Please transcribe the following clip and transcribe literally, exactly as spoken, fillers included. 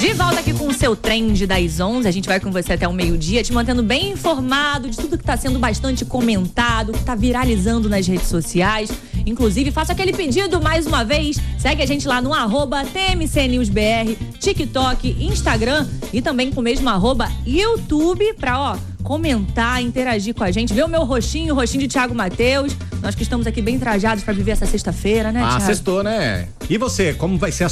De volta aqui com o seu Trend das onze, a gente vai com você até o meio-dia, te mantendo bem informado de tudo que está sendo bastante comentado, que está viralizando nas redes sociais. Inclusive, faça aquele pedido mais uma vez, segue a gente lá no arroba T M C News B R, TikTok, Instagram e também com o mesmo arroba YouTube pra, ó, comentar, interagir com a gente, ver o meu rostinho, o rostinho de Thiago Matheus. Nós que estamos aqui bem trajados pra viver essa sexta-feira, né, Ah, Thiago? sextou, né? E você, como vai ser a